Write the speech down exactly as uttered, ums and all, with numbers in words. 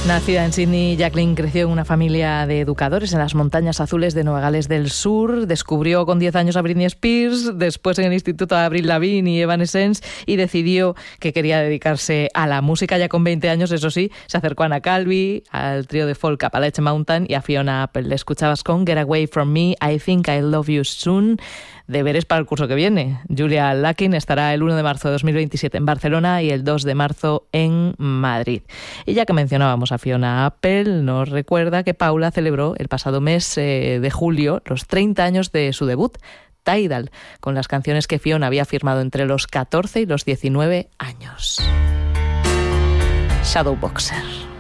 Nacida en Sydney, Jacqueline creció en una familia de educadores en las montañas azules de Nueva Gales del Sur. Descubrió con diez años a Britney Spears, después en el instituto a Avril Lavigne y Evanescence, y decidió que quería dedicarse a la música. Ya con veinte años, eso sí, se acercó a Anna Calvi, al trío de folk Appalachian Mountain y a Fiona Apple. Le escuchabas con Get Away From Me, I Think I'll Love You Soon. Deberes para el curso que viene. Julia Lakin estará el uno de marzo de dos mil veintisiete en Barcelona y el dos de marzo en Madrid. Y ya que mencionábamos a Fiona Apple, nos recuerda que Paula celebró el pasado mes eh, de julio los treinta años de su debut, Tidal, con las canciones que Fiona había firmado entre los catorce y los diecinueve años. Shadowboxer.